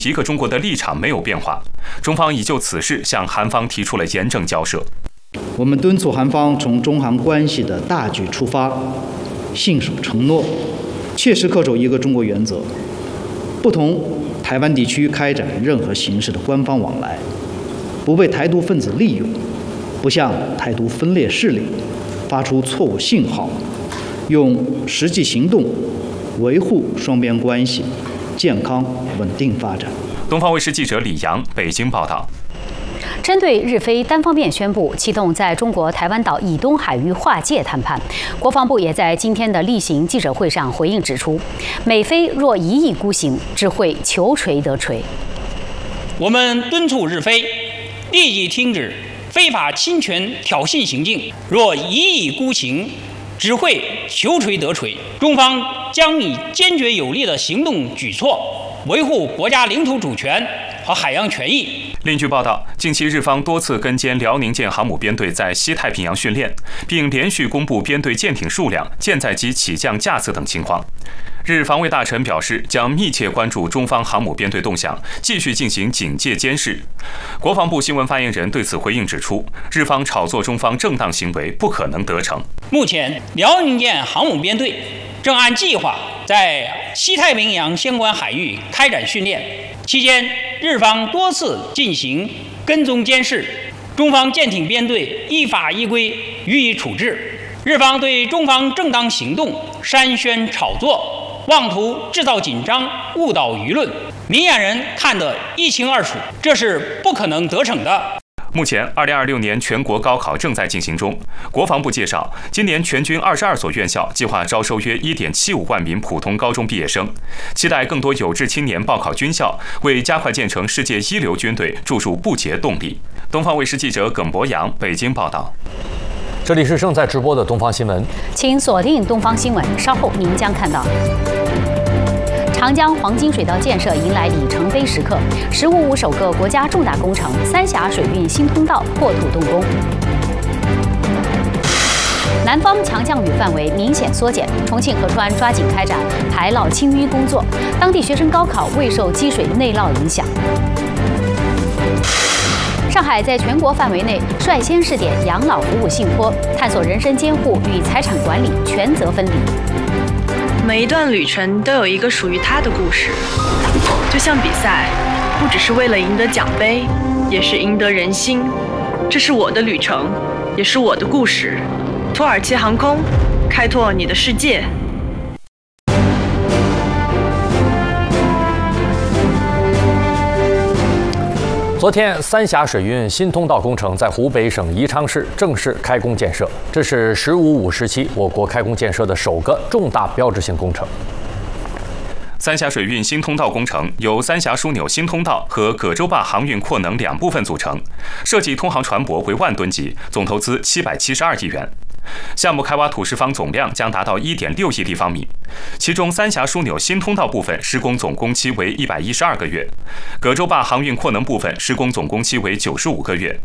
一个中国的立场没有变化，中方已就此事向韩方提出了严正交涉。 我们敦促韩方从中韩关系的大局出发，信守承诺，切实恪守一个中国原则，不同台湾地区开展任何形式的官方往来，不被台独分子利用，不向台独分裂势力发出错误信号，用实际行动维护双边关系健康稳定发展。 东方卫视记者李阳北京报道。 针对日菲单方面宣布启动在中国台湾岛以东海域划界谈判，国防部也在今天的例行记者会上回应指出，美菲若一意孤行，只会求锤得锤。 我们敦促日菲立即停止非法侵权挑衅行径，若一意孤行，只会求锤得锤。中方将以坚决有力的行动举措，维护国家领土主权和海洋权益。 另据报道，近期日方多次跟监辽宁舰航母编队在西太平洋训练，并连续公布编队舰艇数量、舰载机起降架次等情况。日防卫大臣表示，将密切关注中方航母编队动向，继续进行警戒监视。国防部新闻发言人对此回应指出，日方炒作中方正当行为不可能得逞。 目前，辽宁舰航母编队正按计划在西太平洋相关海域开展训练，期间日方多次进行跟踪监视，中方舰艇编队依法依规予以处置。日方对中方正当行动煽宣炒作，妄图制造紧张，误导舆论，明眼人看得一清二楚，这是不可能得逞的。 目前，2026年全国高考正在进行中。国防部介绍，今年全军22所院校计划招收约1.75万名普通高中毕业生，期待更多有志青年报考军校，为加快建成世界一流军队注入不竭动力。东方卫视记者耿博洋北京报道。 这里是正在直播的东方新闻， 请锁定东方新闻，稍后您将看到。长江黄金水道建设迎来里程碑时刻，1555首个国家重大工程三峡水运新通道破土动工。南方强降雨范围明显缩减，重庆合川抓紧开展排涝清淤工作，当地学生高考未受积水内涝影响。上海在全国范围内率先试点养老服务信托，探索人身监护与财产管理权责分离。 每一段旅程都有一个属于他的故事，就像比赛，不只是为了赢得奖杯，也是赢得人心。这是我的旅程，也是我的故事。土耳其航空，开拓你的世界。 昨天，三峡水运新通道工程在湖北省宜昌市正式开工建设，这是1555时期我国开工建设的首个重大标志性工程。 三峡水运新通道工程由三峡枢纽新通道和葛洲坝航运扩能两部分组成，设计通航船舶为1万吨级，总投资772亿元。项目开挖土石方总量将达到1.6亿立方米，其中三峡枢纽新通道部分施工总工期为112个月，葛洲坝航运扩能部分施工总工期为95个月。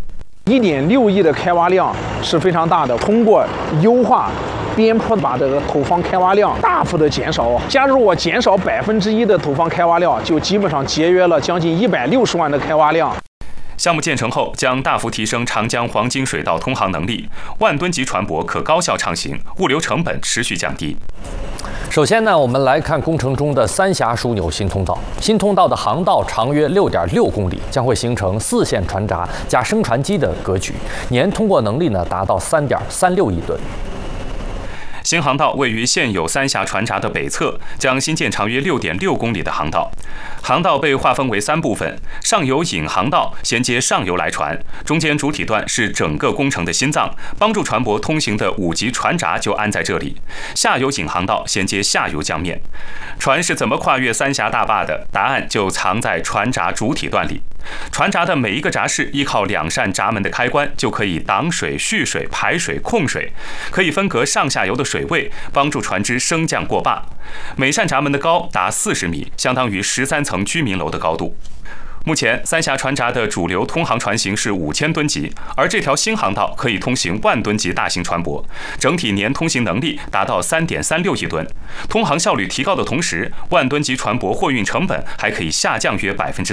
1.6亿的开挖量是非常大的，通过优化边坡把这个土方开挖量大幅的减少。假如我减少1%的土方开挖量，就基本上节约了将近160万的开挖量。 项目建成后，将大幅提升长江黄金水道通航能力，1万吨级船舶可高效畅行，物流成本持续降低。 首先呢，我们来看工程中的三峡枢纽新通道。新通道的航道长约6.6公里，将会形成4线船闸加升船机的格局，年通过能力呢达到3.36亿吨。 新航道位于现有三峡船闸的北侧，将新建长约6.6公里的航道。航道被划分为3部分，上游引航道衔接上游来船，中间主体段是整个工程的心脏，帮助船舶通行的5级船闸就安在这里。下游引航道衔接下游江面。船是怎么跨越三峡大坝的？答案就藏在船闸主体段里。船闸的每一个闸室依靠2扇闸门的开关，就可以挡水、蓄水、排水、控水，可以分隔上下游的水位，帮助船只升降过坝。每扇闸门的高达40米，相当于13层居民楼的高度。目前，三峡船闸的主流通航船型是5000吨级，而这条新航道可以通行1万吨级大型船舶，整体年通行能力达到3.36亿吨。通航效率提高的同时，1万吨级船舶货运成本还可以下降约30%。